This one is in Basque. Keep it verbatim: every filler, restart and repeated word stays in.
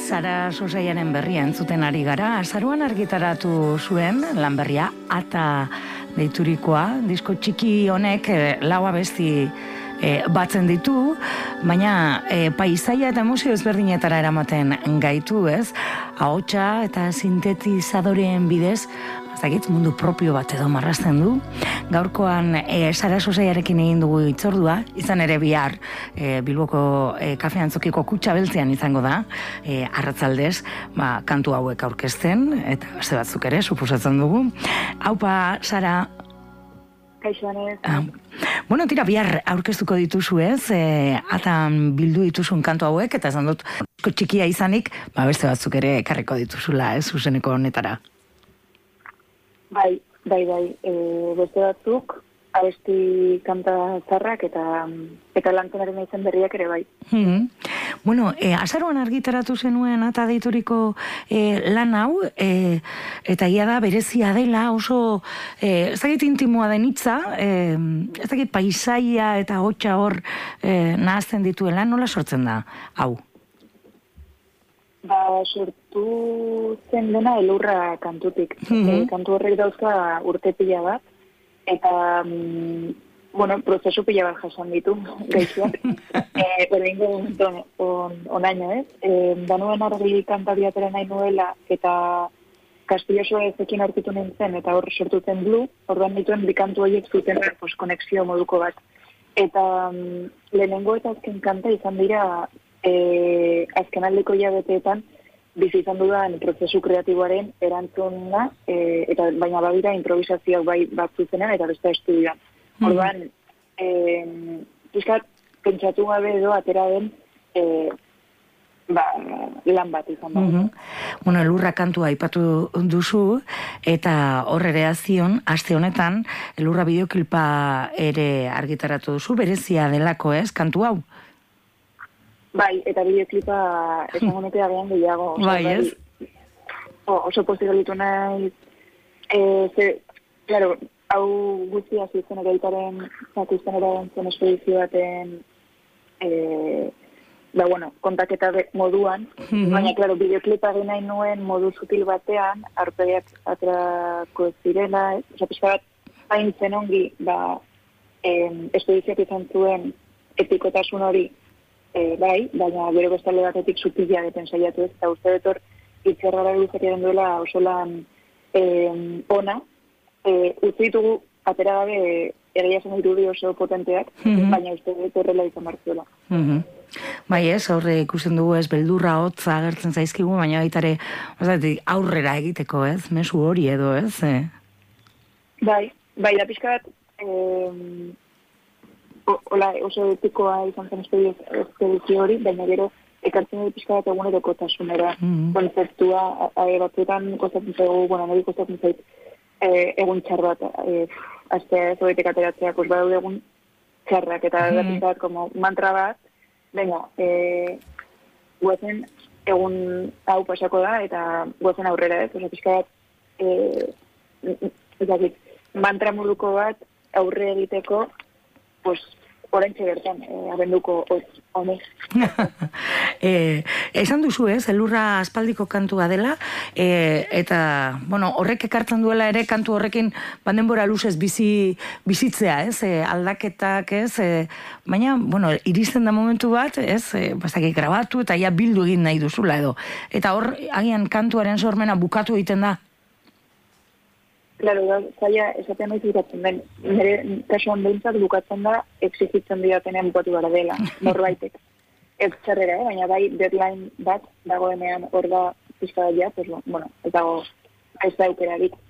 Sara Sosaiaren berria entzuten ari gara. Azaruan argitaratu zuen lan berria Ata deiturikoa. Disko txiki honek eh, lau abesti eh, batzen ditu, baina eh, paisaia eta musio ezberdinetara eramaten gaitu, ez? Ahotsa eta sintetizadoreen bidez ezagit mundu propio bat edo marrazten du. Gaurkoan e, Sara Sosaiarekin egin dugu hitzordua, izan ere bihar e, Bilboko e, kafe antzokiko kutxa beltzean izango da, e, arratzaldez, ba, kantu hauek aurkezten, eta beste batzuk ere, suposatzen dugu. Haupa, Sara. Kaixo, Anez. Ah, bueno, tira, bihar aurkeztuko dituzu ez, e, atan bildu dituzun kantu hauek, eta esan dut, txikia izanik, ba, beste batzuk ere ekarriko dituzula, ez, zuzeneko honetara. Bai, bai, bai, e, beste batzuk, abesti kanta zarrak eta eta lantzonaren izen berriak ere bai. Mm-hmm. Bueno, e, azaroan argitaratu zenuen Ata deituriko e, lan hau, e, eta ia da berezia dela oso, e, ez dakit intimoa den hitza, e, ez dakit paisaia eta hotxa hor e, nahazten dituela, nola sortzen da, hau? Ba, sortu zen dena elurra kantutik. Mm-hmm. E, kantu horrek dauzka urte pila bat, eta, mm, bueno, prozesu pila bat jasan ditu, gaixoak. e, Bereingo on, on, onaino, ez? E, danuen argi kanta biatera nahi nuela, eta Kastilloso ezekin aurkitu nintzen, eta hor sortu zen Blue, orduan dituen bikantu horiek zuten pues, konexio moduko bat. Eta mm, lehenengo eta azken kanta izan dira, E, azken aldeko hilabeteetan bizi izan dudan prozesu kreatiboaren erantzuna, e, eta baina badira improvisazioak bai bat zuzenean eta beste estudioan. Mm. Orduan, e, pizkat, pentsatu gabe edo atera den e, ba, lan bat izan da. Mm-hmm. Bueno, elurra kantua aipatu duzu, eta hor ere azion, aste honetan, elurra bideoklipa ere argitaratu duzu, berezia delako ez, kantu hau? Bai, eta bideoklipa esango nuke agian gehiago. Bai, ez? O, oso pozigalitu nahi. E, ze, claro, hau guztia zitzen ere itaren, zakizten ere zen espedizio baten, e, ba, bueno, kontaketa moduan, mm-hmm. Baina, claro, bideoklipa egin nahi nuen modu sutil batean, aurpegiak atrako ez direla, ez? Osa, pixka bat, hain zen ongi, ba, em, espedizioak izan zuen epikotasun hori, E, bai, baina gero bestalde batetik supila deten saiatu ez, eta uste betor itzerrara duzak edan duela oso lan e, ona, e, utzi ditugu atera gabe egia zen irudi oso potenteak, mm-hmm. Baina uste betorrela izan marzuela. Mm-hmm. Bai ez, aurre ikusten dugu ez, beldurra hotza agertzen zaizkigu, baina baitare aurrera egiteko ez, mezu hori edo ez. Eh? Bai, bai da pixka bat, e, Ola, oso etikoa izan zen espedizio hori, baina gero ekartzen dut pixka bat eguneroko tasunera mm-hmm. Konzeptua, batzuetan kostatzen zaigu, bueno, nire kostatzen zait e, egun txar bat, e, azte zoetek ateratzea, pues badaude egun txarrak, eta mm-hmm. Pixka bat, como mantra bat, venga, e, guazen egun hau pasako da, eta guazen aurrera ez, oso pixka bat, e, ezakit, mantra moduko bat aurre egiteko, pues, oraintxe bertan, eh, abenduko honez. eh, esan duzu ez, elurra aspaldiko kantua dela, eh, eta, bueno, horrek ekartzen duela ere kantu horrekin bandenbora luzez bizi, bizitzea, ez, eh, aldaketak, ez, eh, baina, bueno, iristen da momentu bat, ez, eh, bastak grabatu eta ja bildu egin nahi duzula edo. Eta hor, agian kantuaren sormena bukatu egiten da. Claro, da, zaila esaten nahi ziratzen den, nire kasuan behintzat bukatzen da, exigitzen didatenean bukatu gara dela, norbaitek. Ez txerrera, eh? Baina bai deadline bat dagoenean hor da pizka daia, pues, bueno, ez dago ez da aukerarik.